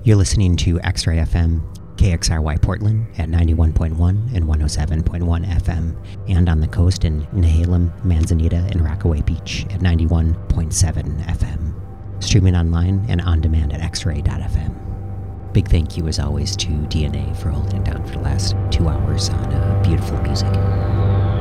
You're listening to X-Ray FM, KXRY Portland at 91.1 and 107.1 FM, and on the coast in Nehalem, Manzanita, and Rockaway Beach at 91.7 FM. Streaming online and on demand at xray.fm. Big thank you as always to DNA for holding it down for the last 2 hours on beautiful music.